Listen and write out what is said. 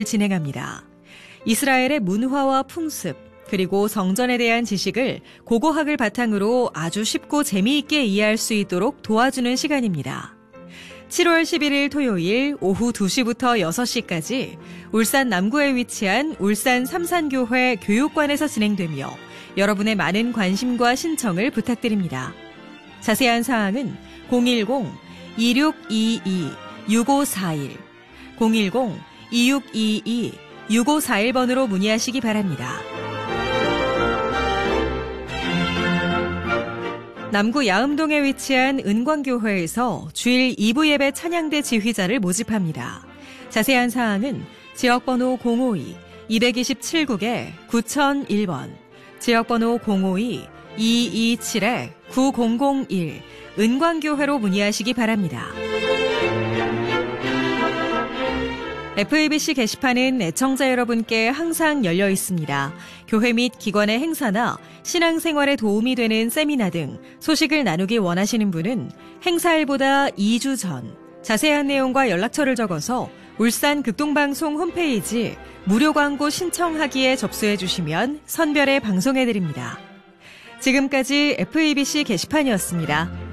진행합니다. 이스라엘의 문화와 풍습, 그리고 성전에 대한 지식을 고고학을 바탕으로 아주 쉽고 재미있게 이해할 수 있도록 도와주는 시간입니다. 7월 11일 토요일 오후 2시부터 6시까지 울산 남구에 위치한 울산 삼산교회 교육관에서 진행되며 여러분의 많은 관심과 신청을 부탁드립니다. 자세한 사항은 010-2622-6541, 010-2622-6541번으로 문의하시기 바랍니다. 남구 야음동에 위치한 은광교회에서 주일 2부 예배 찬양대 지휘자를 모집합니다. 자세한 사항은 지역번호 052-227국에 9001번, 지역번호 052-227-9001 은광교회로 문의하시기 바랍니다. FABC 게시판은 애청자 여러분께 항상 열려 있습니다. 교회 및 기관의 행사나 신앙생활에 도움이 되는 세미나 등 소식을 나누기 원하시는 분은 행사일보다 2주 전 자세한 내용과 연락처를 적어서 울산 극동방송 홈페이지 무료 광고 신청하기에 접수해 주시면 선별에 방송해 드립니다. 지금까지 FABC 게시판이었습니다.